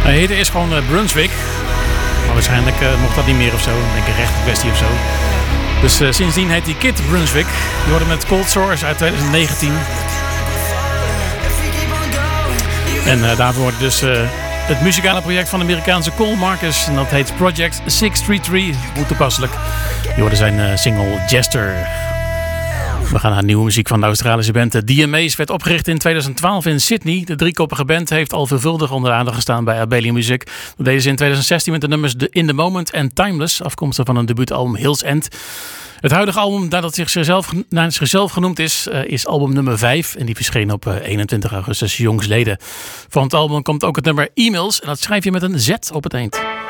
Hij heette eerst gewoon Brunswick. Maar waarschijnlijk mocht dat niet meer of zo. Ik denk een rechtenkwestie of zo. Dus sindsdien heet hij Kid Brunswick. Je hoorde met Cold Sores uit 2019. En daarvoor wordt dus het muzikale project van de Amerikaanse Cole Marcus. En dat heet Project 633. Hoe toepasselijk. Je hoorde zijn single Jester. We gaan naar nieuwe muziek van de Australische band. De DMA's werd opgericht in 2012 in Sydney. De driekoppige band heeft al veelvuldig onder de aandacht gestaan bij Abelian Music. Dat deden ze in 2016 met de nummers In The Moment en Timeless, afkomstig van een debuutalbum Hills End. Het huidige album, nadat het naar zichzelf genoemd is album nummer 5. En die verscheen op 21 augustus jongsleden. Van het album komt ook het nummer E-mails. En dat schrijf je met een Z op het eind.